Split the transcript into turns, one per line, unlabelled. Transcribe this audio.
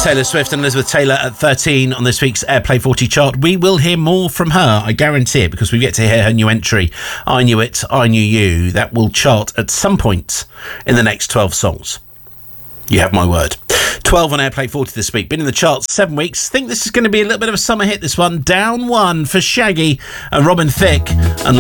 Taylor Swift and Elizabeth Taylor at 13 on this week's Airplay 40 chart. We will hear more from her, I guarantee it, because we've yet to hear her new entry, I Knew It, I Knew You. That will chart at some point in the next 12 songs. You have my word. 12 on Airplay 40 this week. Been in the charts 7 weeks. Think this is going to be a little bit of a summer hit, this one. Down 1 for Shaggy and Robin Thicke. And